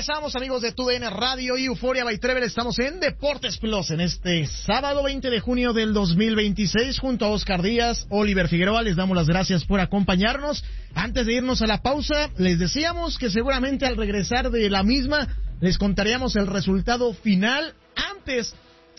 Regresamos, amigos de TUDN Radio y Euforia by Trevor. Estamos en Deportes Plus en este sábado 20 de junio del 2026 junto a Oscar Díaz, Oliver Figueroa. Les damos las gracias por acompañarnos. Antes de irnos a la pausa, les decíamos que seguramente al regresar de la misma les contaríamos el resultado final. Antes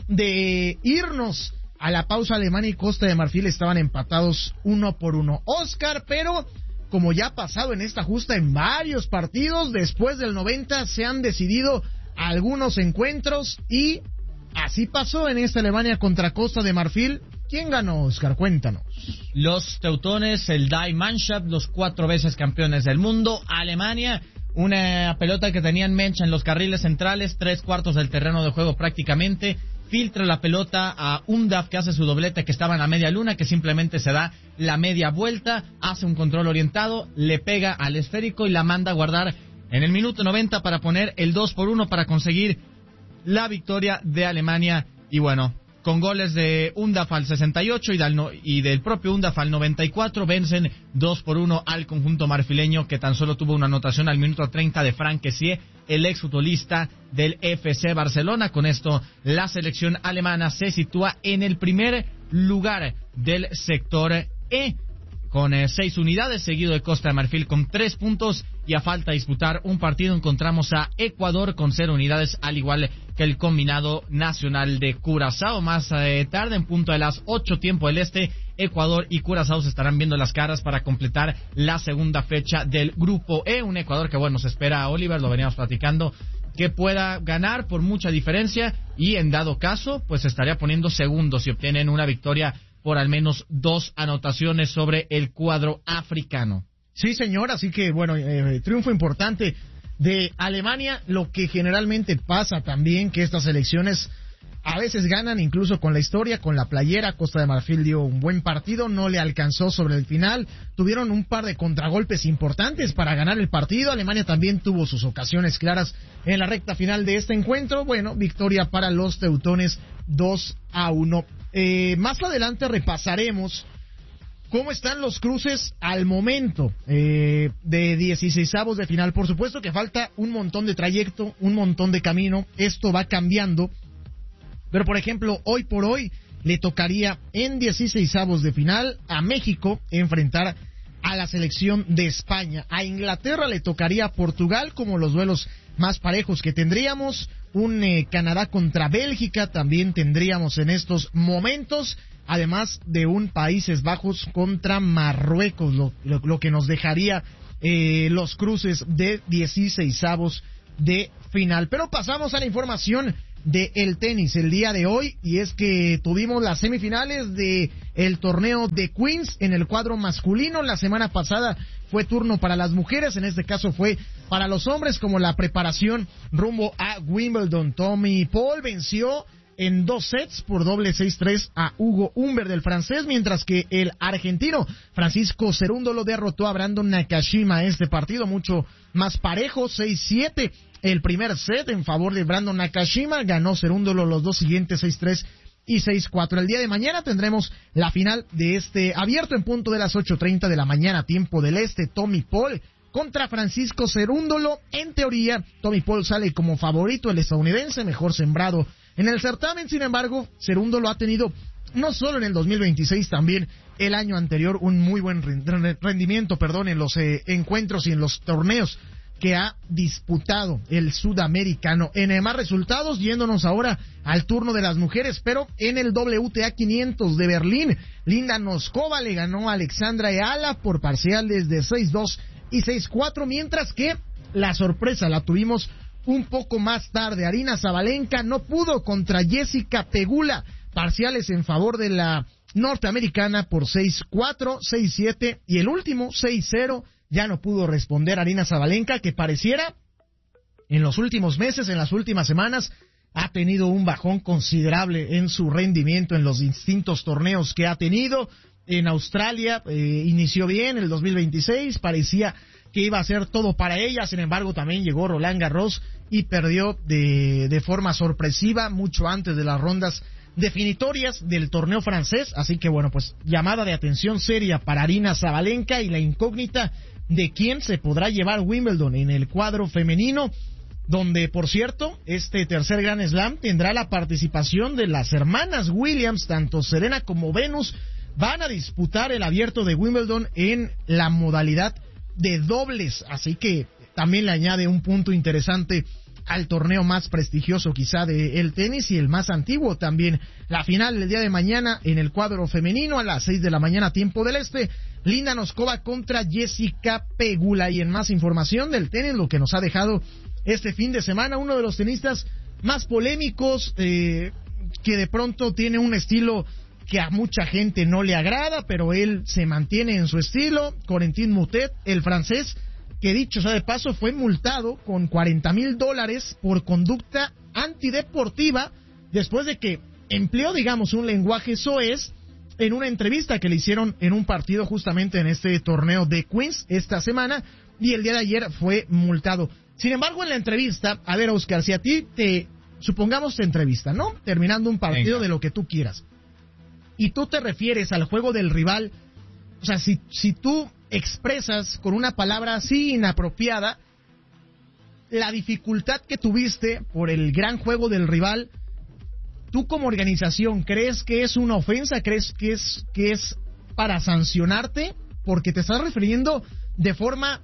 de irnos a la pausa, Alemania y Costa de Marfil estaban empatados 1-1. Oscar, pero como ya ha pasado en esta justa en varios partidos, después del 90 se han decidido algunos encuentros y así pasó en esta Alemania contra Costa de Marfil. ¿Quién ganó, Oscar? Cuéntanos. Los teutones, el Die Mannschaft, los 4 veces campeones del mundo. Alemania, una pelota que tenían Mensch en los carriles centrales, 3/4 del terreno de juego prácticamente. Filtra la pelota a Undav, que hace su doblete, que estaba en la media luna, que simplemente se da la media vuelta, hace un control orientado, le pega al esférico y la manda a guardar en el minuto 90 para poner el 2-1 para conseguir la victoria de Alemania. Y bueno, con goles de Undav al 68 y del propio Undav al 94, vencen 2-1 al conjunto marfileño, que tan solo tuvo una anotación al minuto 30 de Franck Kessié, el exfutbolista del FC Barcelona. Con esto, la selección alemana se sitúa en el primer lugar del sector E, con 6 unidades, seguido de Costa de Marfil con 3 puntos, y a falta de disputar un partido encontramos a Ecuador con 0 unidades, al igual que el combinado nacional de Curazao. Más tarde, en punto de las 8 tiempo del este, Ecuador y Curazao se estarán viendo las caras para completar la segunda fecha del grupo E. Un Ecuador que, bueno, se espera a Oliver, lo veníamos platicando, que pueda ganar por mucha diferencia y en dado caso, pues se estaría poniendo segundo si obtienen una victoria por al menos 2 anotaciones sobre el cuadro africano. Sí, señor, así que, bueno, triunfo importante de Alemania. Lo que generalmente pasa también, que estas selecciones a veces ganan incluso con la historia, con la playera. Costa de Marfil dio un buen partido, no le alcanzó sobre el final, tuvieron un par de contragolpes importantes para ganar el partido. Alemania también tuvo sus ocasiones claras en la recta final de este encuentro. Bueno, victoria para los teutones 2-1. Más adelante repasaremos cómo están los cruces al momento de 16avos de final. Por supuesto que falta un montón de trayecto, un montón de camino. Esto va cambiando. Pero, por ejemplo, hoy por hoy le tocaría en 16avos de final a México enfrentar a la selección de España. A Inglaterra le tocaría a Portugal como los duelos más parejos que tendríamos. Un Canadá contra Bélgica también tendríamos en estos momentos. Además de un Países Bajos contra Marruecos, lo que nos dejaría los cruces de 16avos de final. Pero pasamos a la información del tenis el día de hoy, y es que tuvimos las semifinales de el torneo de Queens en el cuadro masculino. La semana pasada fue turno para las mujeres, en este caso fue para los hombres, como la preparación rumbo a Wimbledon. Tommy Paul venció en 2 sets por doble 6-3 a Hugo Humbert, del francés, mientras que el argentino Francisco Cerúndolo derrotó a Brandon Nakashima. Este partido mucho más parejo, 6-7 el primer set en favor de Brandon Nakashima, ganó Cerúndolo los 2 siguientes, 6-3 y 6-4. El día de mañana tendremos la final de este abierto en punto de las 8:30 de la mañana, tiempo del este. Tommy Paul contra Francisco Cerúndolo. En teoría, Tommy Paul sale como favorito, el estadounidense, mejor sembrado en el certamen. Sin embargo, Cerúndolo ha tenido, no solo en el 2026, también el año anterior, un muy buen rendimiento, en los encuentros y en los torneos que ha disputado el sudamericano. En más resultados, yéndonos ahora al turno de las mujeres, pero en el WTA 500 de Berlín, Linda Noskova le ganó a Alexandra Eala por parciales de 6-2 y 6-4, mientras que la sorpresa la tuvimos un poco más tarde. Aryna Sabalenka no pudo contra Jessica Pegula, parciales en favor de la norteamericana por 6-4, 6-7 y el último 6-0. Ya no pudo responder Aryna Sabalenka, que pareciera en los últimos meses, en las últimas semanas, ha tenido un bajón considerable en su rendimiento en los distintos torneos que ha tenido. En Australia inició bien el 2026, parecía que iba a ser todo para ella. Sin embargo, también llegó Roland Garros y perdió de forma sorpresiva mucho antes de las rondas definitorias del torneo francés. Así que bueno, pues llamada de atención seria para Aryna Sabalenka y la incógnita de quién se podrá llevar Wimbledon en el cuadro femenino. donde, por cierto, este tercer Grand Slam tendrá la participación de las hermanas Williams. Tanto Serena como Venus van a disputar el abierto de Wimbledon en la modalidad de dobles, así que también le añade un punto interesante al torneo más prestigioso quizá del tenis y el más antiguo también. La final el día de mañana en el cuadro femenino a las 6 de la mañana tiempo del este, Linda Noskova contra Jessica Pegula. Y en más información del tenis, lo que nos ha dejado este fin de semana, uno de los tenistas más polémicos, que de pronto tiene un estilo que a mucha gente no le agrada, pero él se mantiene en su estilo, Corentin Moutet, el francés, que dicho sea de paso fue multado con $40,000 por conducta antideportiva después de que empleó, digamos, un lenguaje soez en una entrevista que le hicieron en un partido justamente en este torneo de Queens esta semana, y el día de ayer fue multado. Sin embargo, en la entrevista, a ver, Oscar, si a ti supongamos te entrevista, ¿no? Terminando un partido de lo que tú quieras, y tú te refieres al juego del rival, o sea, si tú expresas con una palabra así inapropiada la dificultad que tuviste por el gran juego del rival, ¿tú como organización crees que es una ofensa? ¿Crees que es para sancionarte? Porque te estás refiriendo de forma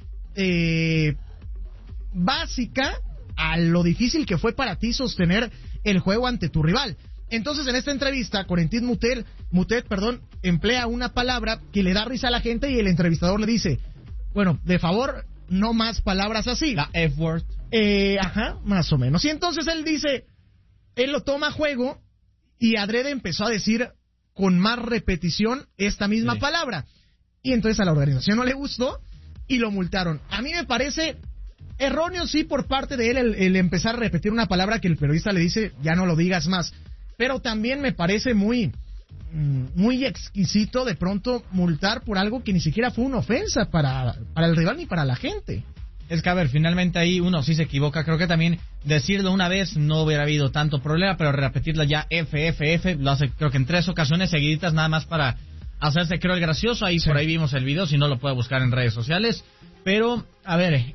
básica a lo difícil que fue para ti sostener el juego ante tu rival. Entonces, en esta entrevista, Corentin Moutet, emplea una palabra que le da risa a la gente y el entrevistador le dice, bueno, de favor, no más palabras así. La F-word. Ajá, más o menos. Y entonces él dice, él lo toma a juego y adrede empezó a decir con más repetición esta misma palabra. Y entonces a la organización no le gustó y lo multaron. A mí me parece erróneo, sí, por parte de él el empezar a repetir una palabra que el periodista le dice, ya no lo digas más. Pero también me parece muy exquisito de pronto multar por algo que ni siquiera fue una ofensa para el rival ni para la gente. Es que, a ver, finalmente ahí uno sí se equivoca. Creo que también decirlo una vez no hubiera habido tanto problema, pero repetirlo ya F, lo hace creo que en 3 ocasiones seguiditas nada más para hacerse, creo, el gracioso. Ahí sí. Por ahí vimos el video, si no lo puede buscar en redes sociales. Pero, a ver,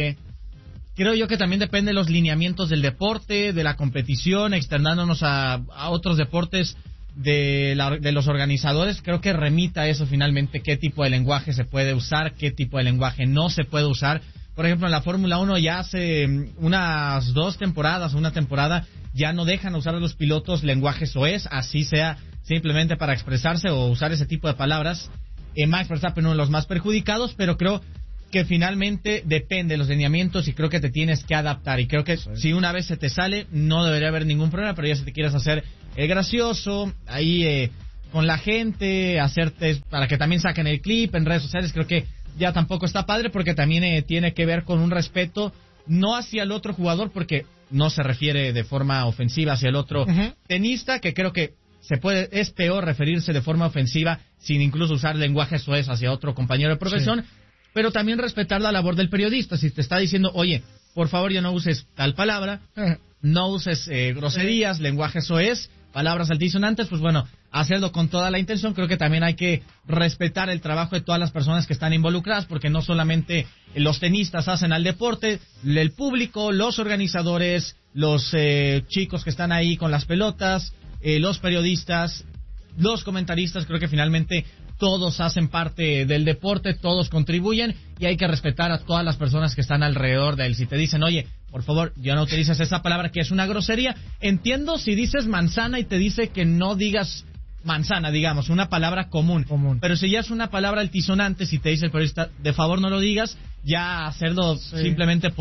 creo yo que también depende de los lineamientos del deporte, de la competición, externándonos a otros deportes de los organizadores. Creo que remita eso finalmente, qué tipo de lenguaje se puede usar, qué tipo de lenguaje no se puede usar. Por ejemplo, en la Fórmula 1 ya hace unas 2 temporadas, una temporada, ya no dejan usar a los pilotos lenguaje soez, así sea simplemente para expresarse o usar ese tipo de palabras. Max Verstappen uno de los más perjudicados, pero creo que finalmente depende de los lineamientos y creo que te tienes que adaptar. Y creo que si una vez se te sale, no debería haber ningún problema, pero ya si te quieres hacer el gracioso, ahí con la gente, hacerte para que también saquen el clip en redes sociales, creo que ya tampoco está padre, porque también tiene que ver con un respeto, no hacia el otro jugador, porque no se refiere de forma ofensiva hacia el otro tenista, que creo que es peor referirse de forma ofensiva sin incluso usar lenguaje soez hacia otro compañero de profesión. Sí. Pero también respetar la labor del periodista. Si te está diciendo, oye, por favor ya no uses tal palabra, no uses groserías, lenguaje soez, palabras altisonantes, pues bueno, hacerlo con toda la intención. Creo que también hay que respetar el trabajo de todas las personas que están involucradas, porque no solamente los tenistas hacen al deporte, el público, los organizadores, los chicos que están ahí con las pelotas, los periodistas, los comentaristas, creo que finalmente todos hacen parte del deporte, todos contribuyen y hay que respetar a todas las personas que están alrededor de él. Si te dicen, oye, por favor, ya no utilices esa palabra que es una grosería, entiendo si dices manzana y te dice que no digas manzana, digamos, una palabra común. Pero si ya es una palabra altisonante, si te dice el periodista, de favor no lo digas, ya hacerlo simplemente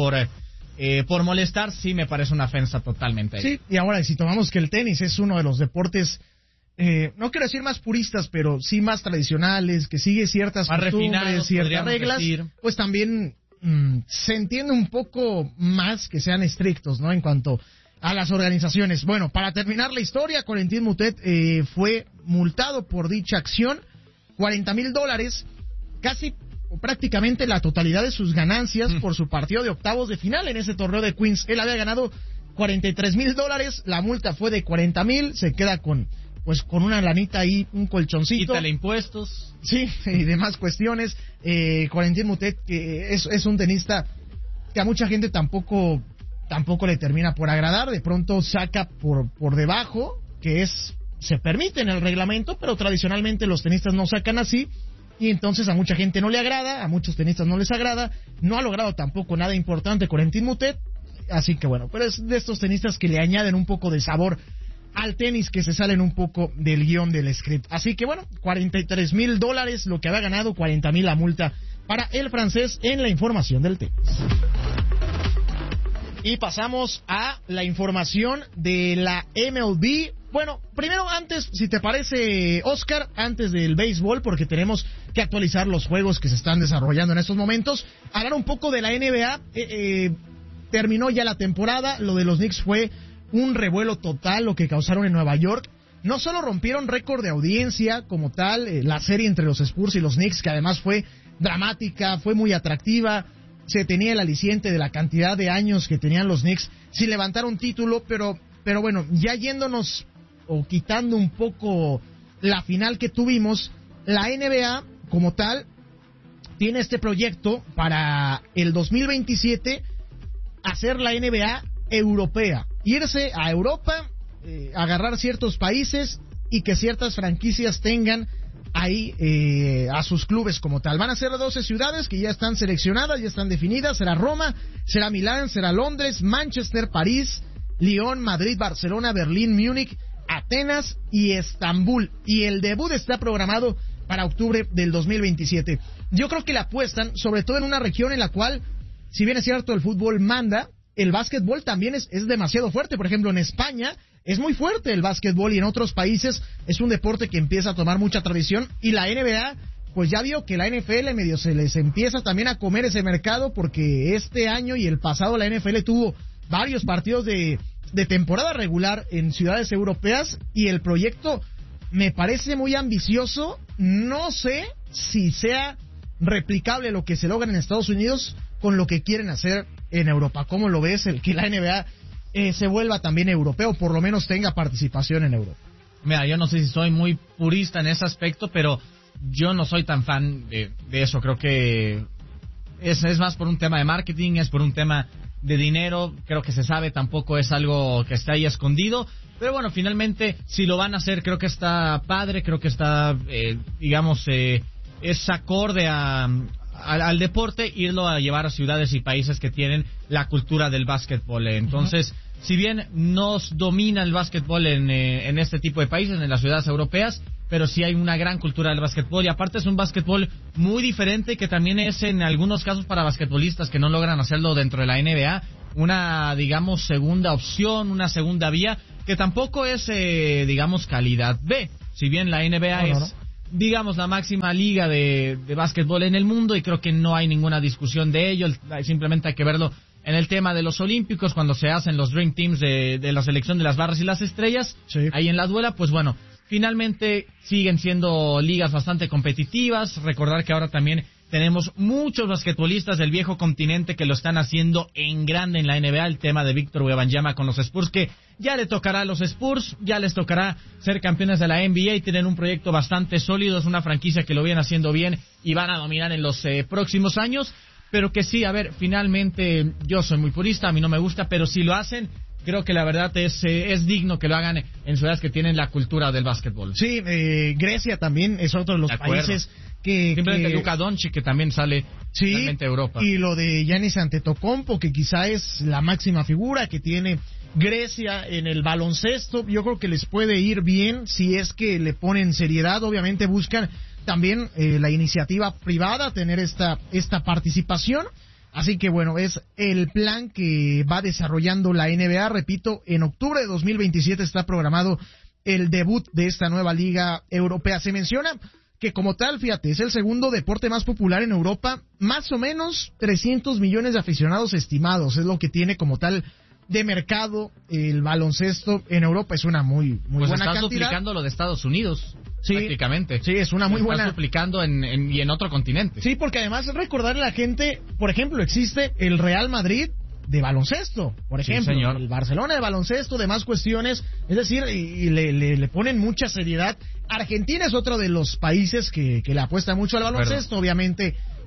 por molestar, sí me parece una ofensa totalmente. Sí, y ahora si tomamos que el tenis es uno de los deportes, no quiero decir más puristas, pero sí más tradicionales, que sigue ciertas más costumbres, ciertas reglas, pues también se entiende un poco más que sean estrictos, ¿no? En cuanto a las organizaciones. Bueno, para terminar la historia, Corentin Moutet fue multado por dicha acción, $40,000, casi o prácticamente la totalidad de sus ganancias por su partido de octavos de final en ese torneo de Queens. Él había ganado $43,000, la multa fue de $40,000, se queda con una lanita ahí, un colchoncito. Quítale impuestos. Sí, y demás cuestiones. Corentin Moutet, que es un tenista que a mucha gente tampoco tampoco le termina por agradar, de pronto saca por debajo, que se permite en el reglamento, pero tradicionalmente los tenistas no sacan así, y entonces a mucha gente no le agrada, a muchos tenistas no les agrada, no ha logrado tampoco nada importante Corentin Moutet, así que bueno, pero es de estos tenistas que le añaden un poco de sabor al tenis, que se salen un poco del guión del script. Así que bueno, $43,000 lo que había ganado, 40,000 la multa para el francés en la información del tenis. Y pasamos a la información de la MLB. Bueno, primero antes, si te parece, Oscar, antes del béisbol, porque tenemos que actualizar los juegos que se están desarrollando en estos momentos, hablar un poco de la NBA. Terminó ya la temporada, lo de los Knicks fue un revuelo total lo que causaron en Nueva York. No solo rompieron récord de audiencia como tal, la serie entre los Spurs y los Knicks, que además fue dramática, fue muy atractiva, se tenía el aliciente de la cantidad de años que tenían los Knicks sin levantar un título, pero bueno, ya yéndonos o quitando un poco la final que tuvimos, la NBA como tal tiene este proyecto para el 2027 hacer la NBA europea, irse a Europa, agarrar ciertos países y que ciertas franquicias tengan ahí a sus clubes como tal. Van a ser 12 ciudades que ya están seleccionadas, ya están definidas. Será Roma, será Milán, será Londres, Manchester, París, Lyon, Madrid, Barcelona, Berlín, Múnich, Atenas y Estambul. Y el debut está programado para octubre del 2027. Yo creo que la apuestan, sobre todo en una región en la cual, si bien es cierto, el fútbol manda, el básquetbol también es demasiado fuerte. Por ejemplo, en España es muy fuerte el básquetbol y en otros países es un deporte que empieza a tomar mucha tradición. Y la NBA, pues ya vio que la NFL medio se les empieza también a comer ese mercado, porque este año y el pasado la NFL tuvo varios partidos de temporada regular en ciudades europeas y el proyecto me parece muy ambicioso. No sé si sea replicable lo que se logra en Estados Unidos con lo que quieren hacer en Europa. ¿Cómo lo ves el que la NBA se vuelva también europeo, por lo menos tenga participación en Europa? Mira, yo no sé si soy muy purista en ese aspecto, pero yo no soy tan fan de eso. Creo que es más por un tema de marketing, es por un tema de dinero. Creo que se sabe, tampoco es algo que está ahí escondido. Pero bueno, finalmente, si lo van a hacer, creo que está padre, creo que está, es acorde al deporte, irlo a llevar a ciudades y países que tienen la cultura del básquetbol. Entonces, si bien nos domina el básquetbol en este tipo de países, en las ciudades europeas, pero sí hay una gran cultura del básquetbol, y aparte es un básquetbol muy diferente, que también es en algunos casos para basquetbolistas que no logran hacerlo dentro de la NBA, una, digamos, segunda opción, una segunda vía, que tampoco es, calidad B. Si bien la NBA es, digamos, la máxima liga de básquetbol en el mundo, y creo que no hay ninguna discusión de ello, simplemente hay que verlo en el tema de los olímpicos, cuando se hacen los Dream Teams de la selección de las barras y las estrellas, sí, ahí en la duela, pues bueno, finalmente siguen siendo ligas bastante competitivas. Recordar que ahora también tenemos muchos basquetbolistas del viejo continente que lo están haciendo en grande en la NBA. El tema de Víctor Wembanyama con los Spurs, que ya le tocará a los Spurs, ya les tocará ser campeones de la NBA y tienen un proyecto bastante sólido. Es una franquicia que lo vienen haciendo bien y van a dominar en los próximos años. Pero que sí, a ver, finalmente yo soy muy purista, a mí no me gusta, pero si lo hacen, creo que la verdad es digno que lo hagan en ciudades que tienen la cultura del básquetbol. Sí, Grecia también es otro de los países que... Simplemente Luka Doncic, que también sale finalmente a Europa. Y lo de Giannis Antetokounmpo, que quizá es la máxima figura que tiene Grecia en el baloncesto. Yo creo que les puede ir bien si es que le ponen seriedad. Obviamente buscan también la iniciativa privada, tener esta participación. Así que bueno, es el plan que va desarrollando la NBA. Repito, en octubre de 2027 está programado el debut de esta nueva liga europea. Se menciona que como tal, fíjate, es el segundo deporte más popular en Europa, más o menos 300 millones de aficionados estimados, es lo que tiene como tal de mercado el baloncesto en Europa. Es una muy buena cantidad. Está duplicando lo de Estados Unidos, sí, prácticamente. Sí, es una muy buena. Está duplicando y en otro continente. Sí, porque además recordarle a la gente, por ejemplo, existe el Real Madrid de baloncesto, por ejemplo, sí, el Barcelona de baloncesto, demás cuestiones, es decir, y le ponen mucha seriedad. Argentina es otro de los países que le apuesta mucho al baloncesto, obviamente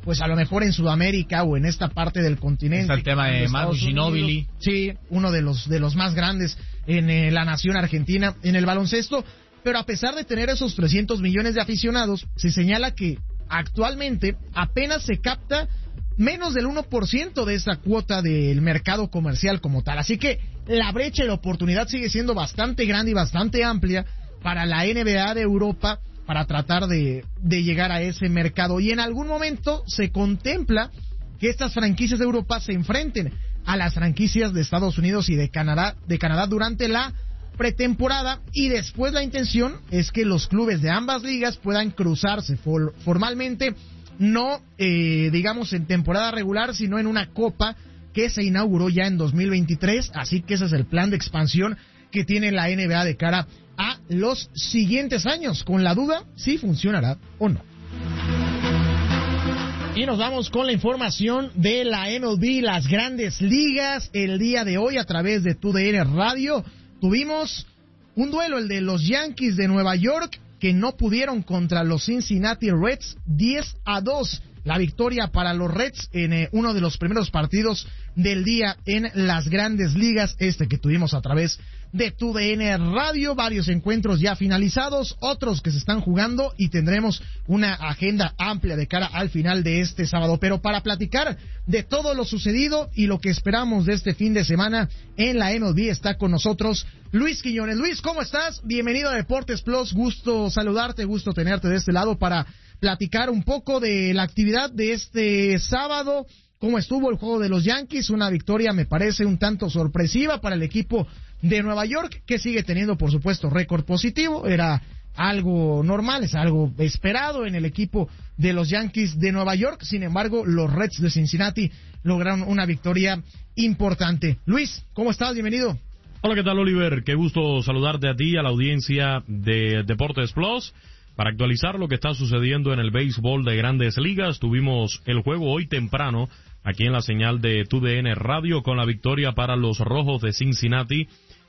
pues a lo mejor en Sudamérica o en esta parte del continente. Está el tema de Manu Ginóbili. Sí, uno de los más grandes en la nación argentina en el baloncesto. Pero a pesar de tener esos 300 millones de aficionados, se señala que actualmente apenas se capta menos del 1% de esa cuota del mercado comercial como tal. Así que la brecha y la oportunidad sigue siendo bastante grande y bastante amplia para la NBA de Europa para tratar de llegar a ese mercado. Y en algún momento se contempla que estas franquicias de Europa se enfrenten a las franquicias de Estados Unidos y de Canadá durante la pretemporada, y después la intención es que los clubes de ambas ligas puedan cruzarse formalmente, no digamos en temporada regular, sino en una copa que se inauguró ya en 2023, así que ese es el plan de expansión que tiene la NBA de cara a los siguientes años, con la duda si funcionará o no. Y nos vamos con la información de la MLB, las grandes ligas. El día de hoy, a través de TUDN Radio, tuvimos un duelo, el de los Yankees de Nueva York, que no pudieron contra los Cincinnati Reds, 10-2. La victoria para los Reds en uno de los primeros partidos del día en las grandes ligas, que tuvimos a través de TUDN Radio. Varios encuentros ya finalizados, otros que se están jugando, y tendremos una agenda amplia de cara al final de este sábado. Pero para platicar de todo lo sucedido y lo que esperamos de este fin de semana en la MLB, está con nosotros Luis Quiñones. Luis, ¿cómo estás? Bienvenido a Deportes Plus, gusto saludarte, gusto tenerte de este lado para platicar un poco de la actividad de este sábado. ¿Cómo estuvo el juego de los Yankees? Una victoria, me parece, un tanto sorpresiva para el equipo de Nueva York, que sigue teniendo, por supuesto, récord positivo. Era algo normal, es algo esperado en el equipo de los Yankees de Nueva York. Sin embargo, los Reds de Cincinnati lograron una victoria importante. Luis, ¿cómo estás? Bienvenido. Hola, ¿qué tal, Oliver? Qué gusto saludarte a ti, a la audiencia de Deportes Plus. Para actualizar lo que está sucediendo en el béisbol de Grandes Ligas, tuvimos el juego hoy temprano aquí en la señal de TUDN Radio con la victoria para los Rojos de Cincinnati,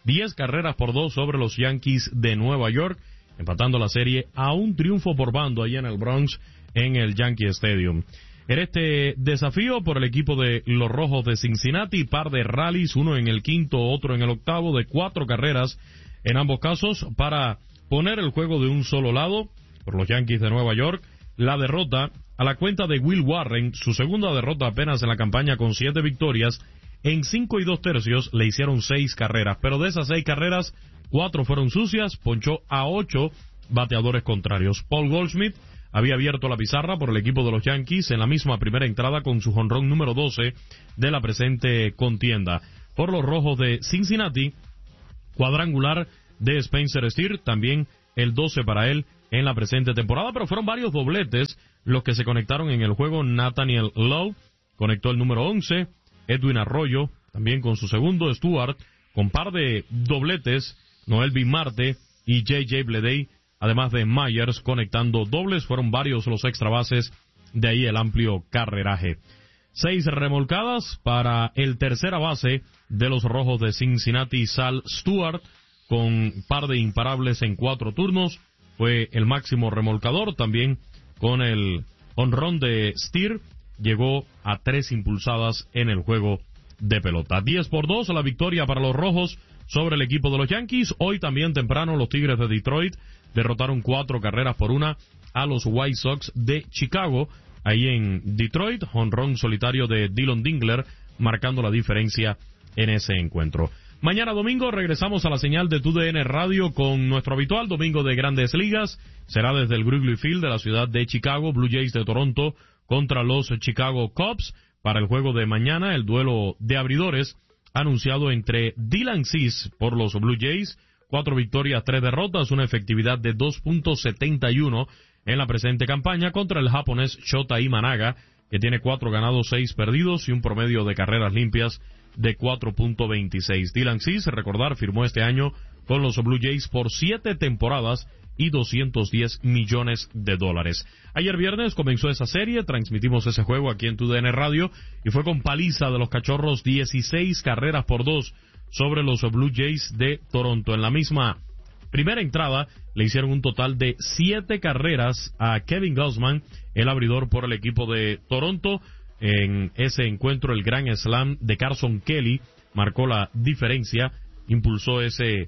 10-2 sobre los Yankees de Nueva York, empatando la serie a un triunfo por bando allá en el Bronx en el Yankee Stadium. En este desafío por el equipo de los Rojos de Cincinnati, par de rallies, uno en el quinto, otro en el octavo, de 4 carreras en ambos casos para poner el juego de un solo lado por los Yankees de Nueva York. La derrota a la cuenta de Will Warren, su segunda derrota apenas en la campaña con 7 victorias. En 5 2/3 le hicieron 6 carreras, pero de esas 6 carreras, 4 fueron sucias, ponchó a 8 bateadores contrarios. Paul Goldschmidt había abierto la pizarra por el equipo de los Yankees en la misma primera entrada con su jonrón número 12 de la presente contienda. Por los Rojos de Cincinnati, cuadrangular de Spencer Steer, también el 12 para él en la presente temporada, pero fueron varios dobletes los que se conectaron en el juego. Nathaniel Lowe conectó el número 11, Edwin Arroyo también con su segundo, Stewart con par de dobletes, Noel Marte y J.J. Bleday, además de Myers conectando dobles. Fueron varios los extra bases, de ahí el amplio carreraje. 6 remolcadas para el tercera base de los Rojos de Cincinnati, Sal Stewart, con par de imparables en 4 turnos, fue el máximo remolcador. También con el honrón de Steer, llegó a 3 impulsadas en el juego de pelota. 10-2 la victoria para los Rojos sobre el equipo de los Yankees. Hoy también temprano los Tigres de Detroit derrotaron 4-1 a los White Sox de Chicago, ahí en Detroit. Jonrón solitario de Dylan Dingler marcando la diferencia en ese encuentro. Mañana domingo regresamos a la señal de TUDN Radio con nuestro habitual domingo de Grandes Ligas. Será desde el Wrigley Field de la ciudad de Chicago, Blue Jays de Toronto contra los Chicago Cubs. Para el juego de mañana, el duelo de abridores anunciado entre Dylan Cease por los Blue Jays, 4 victorias, 3 derrotas, una efectividad de 2.71 en la presente campaña, contra el japonés Shota Imanaga, que tiene 4 ganados, 6 perdidos y un promedio de carreras limpias de 4.26. Dylan Cease, recordar, firmó este año con los Blue Jays por 7 temporadas y $210 millones. Ayer viernes comenzó esa serie, transmitimos ese juego aquí en TUDN Radio y fue con paliza de los Cachorros, 16 carreras por 2 sobre los Blue Jays de Toronto. En la misma primera entrada le hicieron un total de 7 carreras a Kevin Gausman, el abridor por el equipo de Toronto. En ese encuentro, el Grand Slam de Carson Kelly marcó la diferencia, impulsó ese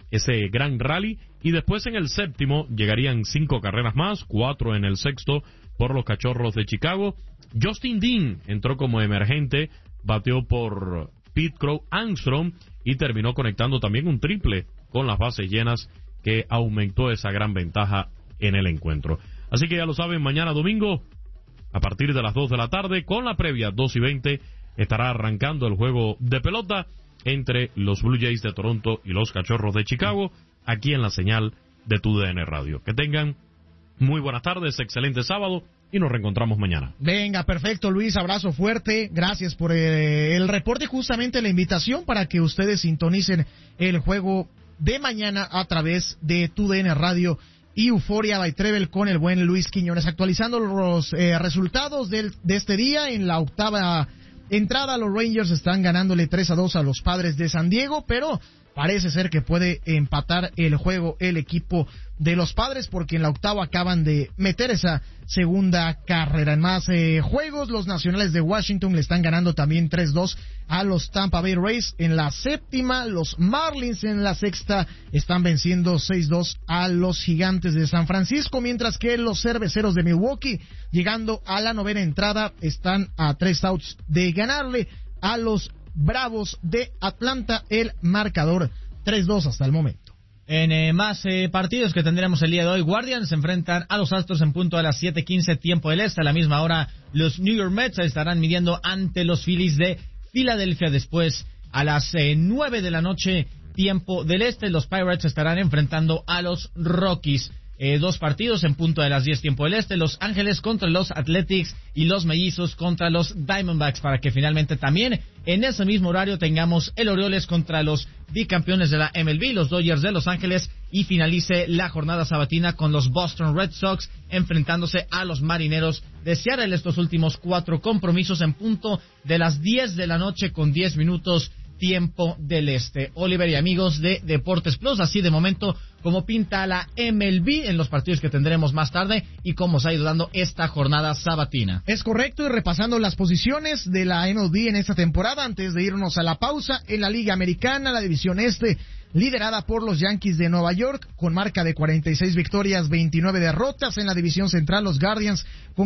gran rally, y después en el séptimo llegarían 5 carreras más, 4 en el sexto por los Cachorros de Chicago. Justin Dean entró como emergente, bateó por Pete Crow Armstrong y terminó conectando también un triple con las bases llenas, que aumentó esa gran ventaja en el encuentro. Así que ya lo saben, mañana domingo, a partir de las 2 de la tarde, con la previa 2:20, estará arrancando el juego de pelota entre los Blue Jays de Toronto y los Cachorros de Chicago, aquí en la señal de TUDN Radio. Que tengan muy buenas tardes, excelente sábado, y nos reencontramos mañana. Venga, perfecto, Luis, abrazo fuerte, gracias por el reporte, justamente la invitación para que ustedes sintonicen el juego de mañana a través de TUDN Radio y Euforia by Treble con el buen Luis Quiñones, actualizando los resultados de este día. En la octava entrada, los Rangers están ganándole 3-2 a los Padres de San Diego, pero parece ser que puede empatar el juego el equipo de los Padres, porque en la octava acaban de meter esa segunda carrera. En más juegos, los Nacionales de Washington le están ganando también 3-2 a los Tampa Bay Rays. En la séptima, los Marlins en la sexta están venciendo 6-2 a los Gigantes de San Francisco, mientras que los Cerveceros de Milwaukee, llegando a la novena entrada, están a 3 outs de ganarle a los Bravos de Atlanta, el marcador 3-2 hasta el momento. En más partidos que tendremos el día de hoy, Guardians se enfrentan a los Astros en punto a las 7:15 tiempo del este. A la misma hora, los New York Mets estarán midiendo ante los Phillies de Filadelfia. Después, a las 9 de la noche tiempo del este, los Pirates estarán enfrentando a los Rockies. 2 partidos en punto de las 10 tiempo del este, Los Ángeles contra los Athletics y los Mellizos contra los Diamondbacks, para que finalmente también en ese mismo horario tengamos el Orioles contra los bicampeones de la MLB, los Dodgers de Los Ángeles, y finalice la jornada sabatina con los Boston Red Sox enfrentándose a los Marineros de Seattle. Estos últimos 4 compromisos en punto de las 10 de la noche con 10 minutos tiempo del este. Oliver y amigos de Deportes Plus, así de momento como pinta la MLB en los partidos que tendremos más tarde y cómo se ha ido dando esta jornada sabatina. Es correcto, y repasando las posiciones de la MLB en esta temporada, antes de irnos a la pausa, en la Liga Americana, la división este, liderada por los Yankees de Nueva York, con marca de 46 victorias, 29 derrotas. En la división central, los Guardians con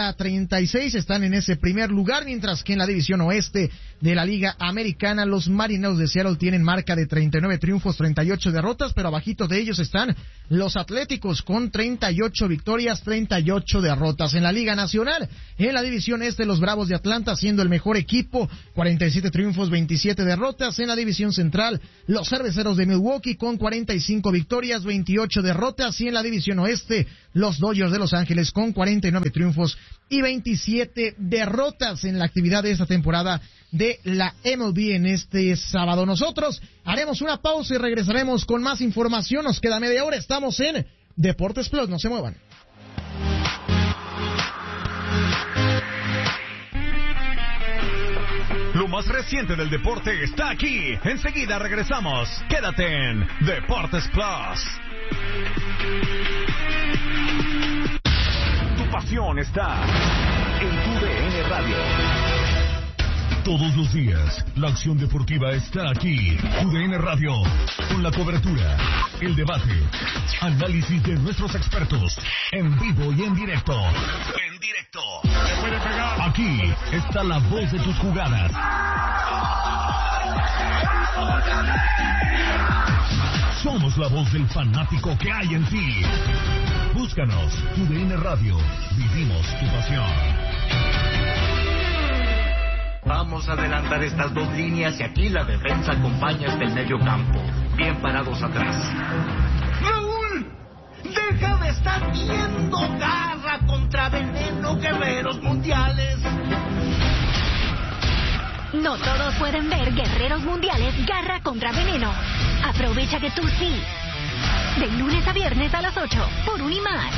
40-36 están en ese primer lugar, mientras que en la división oeste de la Liga Americana, los Marineros de Seattle tienen marca de 39 triunfos, 38 derrotas, pero abajito de ellos están los Atléticos con 38 victorias, 38 derrotas. En la Liga Nacional, en la división este, los Bravos de Atlanta siendo el mejor equipo, 47 triunfos, 27 derrotas. En la división central, los Cerveceros de Milwaukee con 45 victorias, 28 derrotas. Y en la división oeste, los Dodgers de Los Ángeles con 49 triunfos y 27 derrotas en la actividad de esta temporada de la MLB en este sábado. Nosotros haremos una pausa y regresaremos con más información. Nos queda media hora. Estamos en Deportes Plus. No se muevan. Lo más reciente del deporte está aquí. Enseguida regresamos. Quédate en Deportes Plus. Tu pasión está en TUDN Radio. Todos los días, la acción deportiva está aquí. TUDN Radio, con la cobertura, el debate, análisis de nuestros expertos, en vivo y en directo. En directo. Aquí está la voz de tus jugadas. Somos la voz del fanático que hay en ti. Búscanos, TUDN Radio. Vivimos tu pasión. Vamos a adelantar estas 2 líneas y aquí la defensa acompaña hasta el medio campo. Bien parados atrás. ¡Raúl! ¡Deja de estar viendo! ¡Garra contra veneno, guerreros mundiales! No todos pueden ver Guerreros Mundiales Garra contra Veneno. Aprovecha que tú sí. De lunes a viernes a las 8 por Unimás.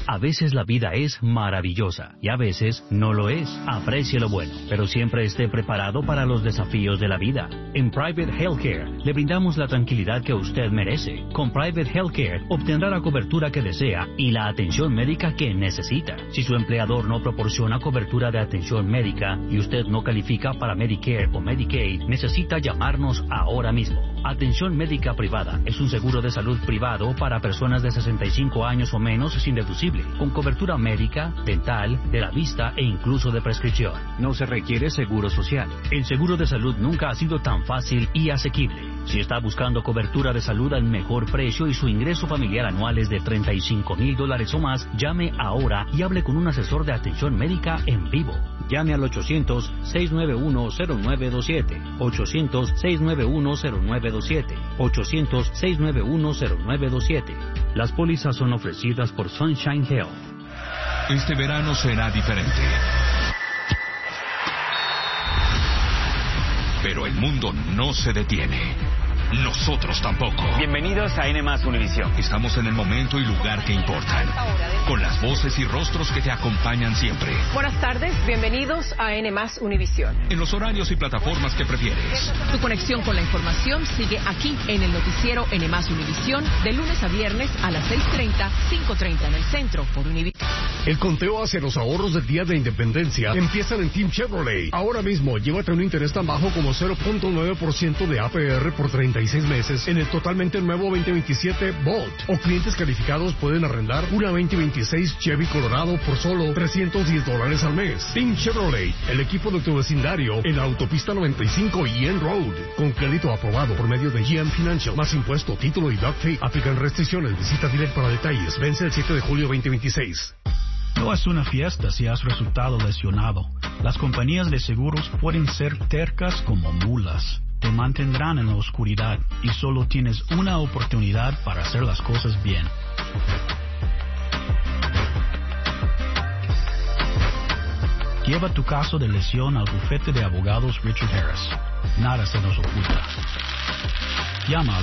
A veces la vida es maravillosa y a veces no lo es. Aprecie lo bueno, pero siempre esté preparado para los desafíos de la vida. En Private Healthcare le brindamos la tranquilidad que usted merece. Con Private Healthcare obtendrá la cobertura que desea y la atención médica que necesita. Si su empleador no proporciona cobertura de atención médica y usted no califica para Medicare o Medicaid, necesita llamarnos ahora mismo. Atención médica privada es un seguro de salud privado para personas de 65 años o menos sin deducible, con cobertura médica, dental, de la vista e incluso de prescripción. No se requiere seguro social. El seguro de salud nunca ha sido tan fácil y asequible. Si está buscando cobertura de salud al mejor precio y su ingreso familiar anual es de $35,000 o más, llame ahora y hable con un asesor de atención médica en vivo. Llame al 800-691-0927, 800-691-0927, 800-691-0927. Las pólizas son ofrecidas por Sunshine Health. Este verano será diferente. Pero el mundo no se detiene. Nosotros tampoco. Bienvenidos a N+ Univisión. Estamos en el momento y lugar que importan, con las voces y rostros que te acompañan siempre. Buenas tardes, bienvenidos a N+ Univisión. En los horarios y plataformas que prefieres. Tu conexión con la información sigue aquí en el noticiero N+ Univisión, de lunes a viernes a las 6:30, 5:30 en el centro por Univisión. El conteo hacia los ahorros del Día de Independencia empiezan en Team Chevrolet. Ahora mismo, llévate un interés tan bajo como 0.9% de APR por 36 meses en el totalmente nuevo 2027 Bolt. O clientes calificados pueden arrendar una 2026 Chevy Colorado por solo $310 al mes. Team Chevrolet, el equipo de tu vecindario en la autopista 95 y en Road. Con crédito aprobado por medio de GM Financial, más impuesto, título y doc fee. Aplican restricciones. Visita direct para detalles. Vence el 7 de julio 2026. No es una fiesta si has resultado lesionado. Las compañías de seguros pueden ser tercas como mulas. Te mantendrán en la oscuridad y solo tienes una oportunidad para hacer las cosas bien. Lleva tu caso de lesión al bufete de abogados Richard Harris. Nada se nos oculta. Llama al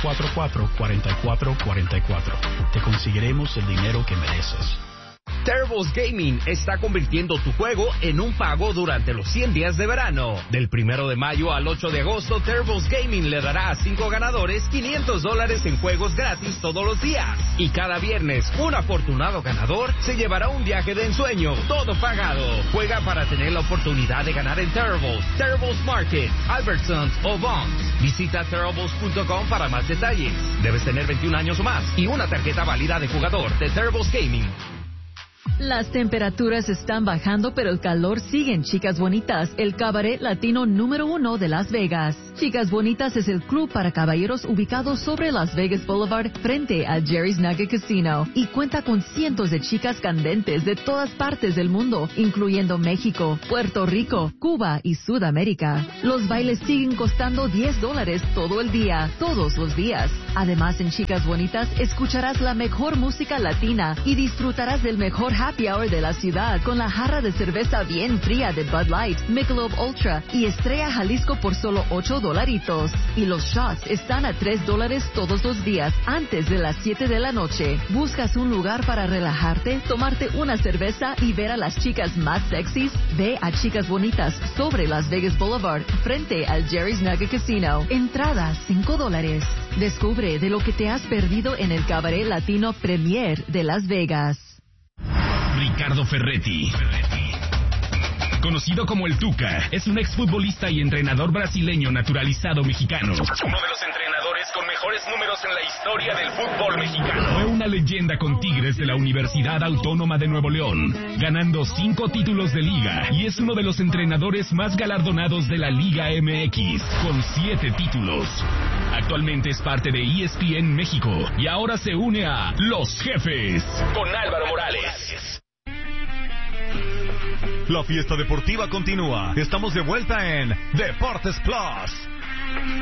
444-4444. Te conseguiremos el dinero que mereces. Terribles Gaming está convirtiendo tu juego en un pago durante los 100 días de verano. Del 1 de mayo al 8 de agosto, Terribles Gaming le dará a 5 ganadores $500 en juegos gratis todos los días. Y cada viernes, un afortunado ganador se llevará un viaje de ensueño, todo pagado. Juega para tener la oportunidad de ganar en Terribles, Terribles Market, Albertsons o Vons. Visita Terribles.com para más detalles. Debes tener 21 años o más y una tarjeta válida de jugador de Terribles Gaming. Las temperaturas están bajando, pero el calor sigue en Chicas Bonitas, el cabaret latino número 1 de Las Vegas. Chicas Bonitas es el club para caballeros ubicado sobre Las Vegas Boulevard frente a Jerry's Nugget Casino y cuenta con cientos de chicas candentes de todas partes del mundo, incluyendo México, Puerto Rico, Cuba y Sudamérica. Los bailes siguen costando $10 todo el día, todos los días. Además, en Chicas Bonitas escucharás la mejor música latina y disfrutarás del mejor happy hour de la ciudad con la jarra de cerveza bien fría de Bud Light, Michelob Ultra y Estrella Jalisco por solo $8. Y los shots están a $3 todos los días antes de las 7 de la noche. ¿Buscas un lugar para relajarte, tomarte una cerveza y ver a las chicas más sexys? Ve a Chicas Bonitas sobre Las Vegas Boulevard frente al Jerry's Nugget Casino. Entrada $5. Descubre de lo que te has perdido en el cabaret latino Premier de Las Vegas. Ricardo Ferretti, conocido como el Tuca, es un exfutbolista y entrenador brasileño naturalizado mexicano. Uno de los entrenadores con mejores números en la historia del fútbol mexicano. Fue una leyenda con Tigres de la Universidad Autónoma de Nuevo León, ganando 5 títulos de liga, y es uno de los entrenadores más galardonados de la Liga MX, con 7 títulos. Actualmente es parte de ESPN México y ahora se une a Los Jefes con Álvaro Morales. La fiesta deportiva continúa. Estamos de vuelta en Deportes Plus.